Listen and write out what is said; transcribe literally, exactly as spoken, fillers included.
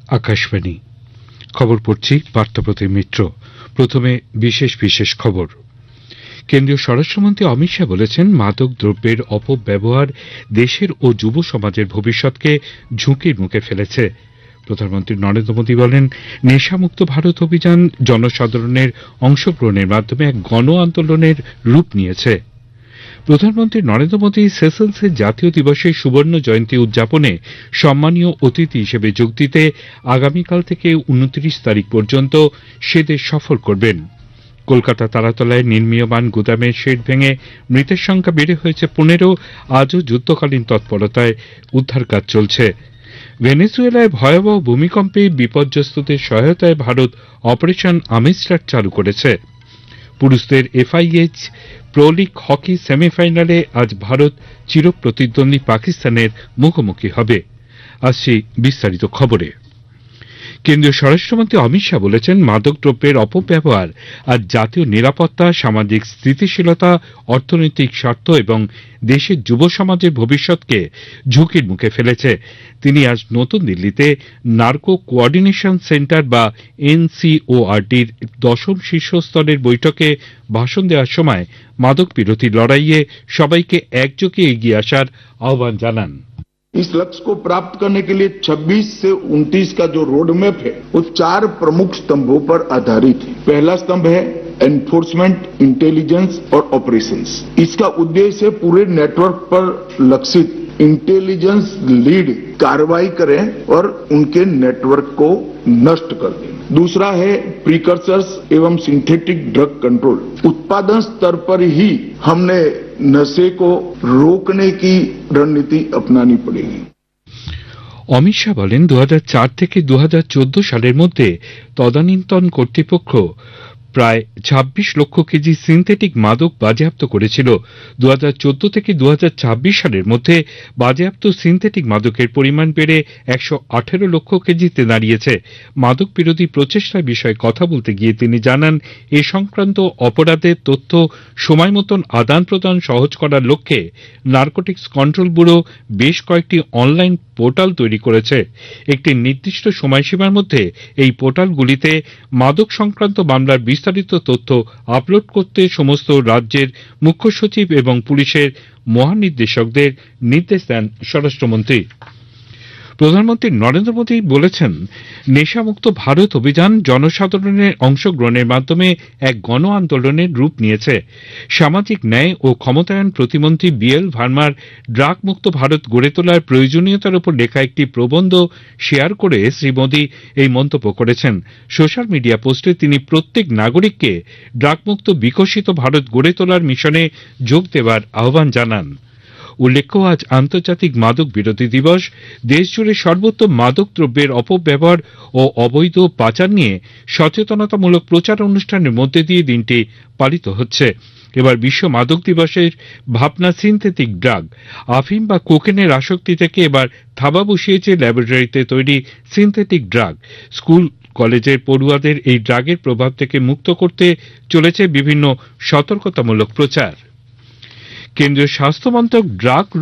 আকাশবাণী খবর পড়ছি পার্থপ্রতিম মিত্র। প্রথমে বিশেষ বিশেষ খবর। কেন্দ্রীয় স্বরাষ্ট্রমন্ত্রী অমিত শাহ বলেছেন, মাদক দ্রব্যের অপব্যবহার দেশের ও যুব সমাজের ভবিষ্যৎকে ঝুঁকির মুখে ফেলেছে। প্রধানমন্ত্রী নরেন্দ্র মোদী বলেন, নেশামুক্ত ভারত অভিযান জনসাধারণের অংশগ্রহণের মাধ্যমে এক গণ আন্দোলনের রূপ নিয়েছে। প্রধানমন্ত্রী নরেন্দ্র মোদী সেসেলসের জাতীয় দিবসের সুবর্ণ জয়ন্তী উদযাপনে সম্মানীয় অতিথি হিসেবে যোগ দিতে আগামীকাল থেকে উনত্রিশ তারিখ পর্যন্ত সে দেশ সফর করবেন। কলকাতা তারাতলায় নির্মীয়মান গুদামের শেড ভেঙে মৃতের সংখ্যা বেড়ে হয়েছে পনেরো। আজও যুদ্ধকালীন তৎপরতায় উদ্ধার কাজ চলছে। ভেনেজুয়েলায় ভয়াবহ ভূমিকম্পে বিপর্যস্তদের সহায়তায় ভারত অপারেশন আমিস্টার চালু করেছে। পুরুষদের এফআইএইচ প্রো লিগ হকি সেমিফাইনালে আজ ভারত চিরপ্রতিদ্বন্দ্বী পাকিস্তানের মুখোমুখি হবে। আসছি বিস্তারিত খবরে। কেন্দ্রীয় স্বরাষ্ট্রমন্ত্রী অমিত শাহ বলেছেন, মাদক দ্রব্যের অপব্যবহার আজ জাতীয় নিরাপত্তা, সামাজিক স্থিতিশীলতা, অর্থনৈতিক স্বার্থ এবং দেশের যুব সমাজের ভবিষ্যৎকে ঝুঁকির মুখে ফেলেছে। তিনি আজ নতুন দিল্লিতে নার্কো কোঅর্ডিনেশন সেন্টার বা এনসিওআরডির দশম শীর্ষস্তরের বৈঠকে ভাষণ দেওয়ার সময় মাদক বিরোধী লড়াইয়ে সবাইকে একযোগে এগিয়ে আসার আহ্বান জানান। इस लक्ष्य को प्राप्त करने के लिए छब्बीस से उनतीस का जो रोड मैप है वो चार प्रमुख स्तंभों पर आधारित है। पहला स्तंभ है एनफोर्समेंट, इंटेलिजेंस और ऑपरेशंस। इसका उद्देश्य है पूरे नेटवर्क पर लक्षित इंटेलिजेंस लीड कार्रवाई करें और उनके नेटवर्क को नष्ट कर दें। दूसरा है प्रीकर्सर्स एवं सिंथेटिक ड्रग कंट्रोल। उत्पादन स्तर पर ही हमने नशे को रोकने की रणनीति अपनानी पड़ेगी। অমিত শাহ বলেন, দু হাজার চার থেকে দু হাজার চোদ্দ সালের মধ্যে তদানীন্তন কর্তৃপক্ষ প্রায় ছাব্বিশ লক্ষ কেজি সিনথেটিক মাদক বাজেয়াপ্ত করেছিল। দু হাজার চোদ্দ থেকে দু হাজার ছাব্বিশ সালের মধ্যে বাজেয়াপ্ত সিনথেটিক মাদকের পরিমাণ বেড়ে একশো আঠেরো লক্ষ কেজিতে দাঁড়িয়েছে। মাদক বিরোধী প্রচেষ্টার বিষয়ে কথা বলতে গিয়ে তিনি জানান, এ সংক্রান্ত অপরাধের তথ্য সময় মতন আদান প্রদান সহজ করার লক্ষ্যে নার্কোটিক্স কন্ট্রোল ব্যুরো বেশ কয়েকটি অনলাইন পোর্টাল তৈরি করেছে। একটি নির্দিষ্ট সময়সীমার মধ্যে এই পোর্টালগুলিতে মাদক সংক্রান্ত মামলার বিস্তারিত তথ্য আপলোড করতে সমস্ত রাজ্যের মুখ্য সচিব এবং পুলিশের মহানির্দেশকদের নির্দেশ দেন স্বরাষ্ট্রমন্ত্রী। প্রধানমন্ত্রী নরেন্দ্র মোদী বলেছেন, নেশামুক্ত ভারত অভিযান জনসাধারণের অংশগ্রহণের মাধ্যমে এক গণ আন্দোলনের রূপ নিয়েছে। সামাজিক ন্যায় ও ক্ষমতায়ন প্রতিমন্ত্রী বি এল ভার্মার ড্রাগ মুক্ত ভারত গড়ে তোলার প্রয়োজনীয়তার উপর লেখা একটি প্রবন্ধ শেয়ার করে শ্রী মোদী এই মন্তব্য করেছেন। সোশ্যাল মিডিয়া পোস্টে তিনি প্রত্যেক নাগরিককে ড্রাগমুক্ত বিকশিত ভারত গড়ে তোলার মিশনে যোগ দেওয়ার আহ্বান জানান। উল্লেখ্য, আজ আন্তর্জাতিক মাদক বিরোধী দিবস। দেশজুড়ে সর্বত্র মাদক দ্রব্যের অপব্যবহার ও অবৈধ পাচার নিয়ে সচেতনতামূলক প্রচার অনুষ্ঠানের মধ্যে দিয়ে দিনটি পালিত হচ্ছে। এবার বিশ্ব মাদক দিবসের ভাবনা সিনথেটিক ড্রাগ। আফিম বা কোকেনের আসক্তি থেকে এবার থাবা বসিয়েছে ল্যাবরেটরিতে তৈরি সিনথেটিক ড্রাগ। স্কুল কলেজের পড়ুয়াদের এই ড্রাগের প্রভাব থেকে মুক্ত করতে চলেছে বিভিন্ন সতর্কতামূলক প্রচার। কেন্দ্রীয় স্বাস্থ্য মন্ত্রক ড্রাগ